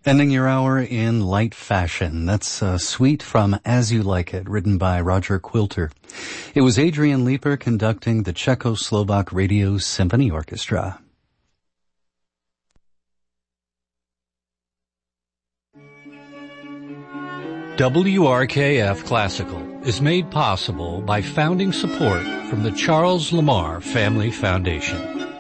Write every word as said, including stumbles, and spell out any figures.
Ending your hour in light fashion. That's a suite from As You Like It, written by Roger Quilter. It was Adrian Leeper conducting the Czechoslovak Radio Symphony Orchestra. W R K F Classical is made possible by founding support from the Charles Lamar Family Foundation.